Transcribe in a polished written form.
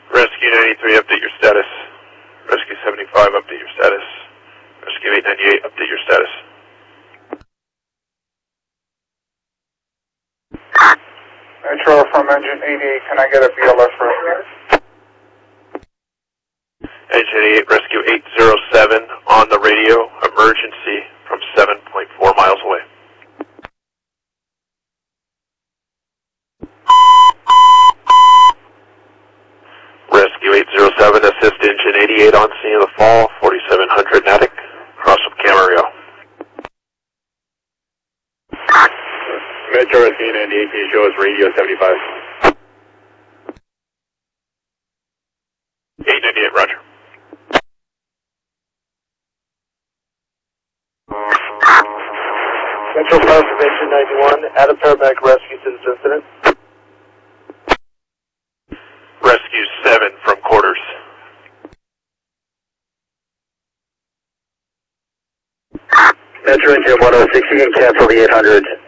Rescue 93, update your status. Rescue 75, update your status. Rescue 898, update your status. Metro from engine 88, can I get a BLS rescue? Engine 88, rescue 807 on the radio, emergency from 7.4 miles away. Rescue 807, assist engine 88 on scene of the fall, 4700 Natick, cross of Camarillo. Metro Rescue 98, can you show us radio 75? 898, roger. Metro Fire Formation 91, Adam Paramedic rescue to this incident. Rescue 7 from quarters. Metro Engine 106, you can cancel the 800.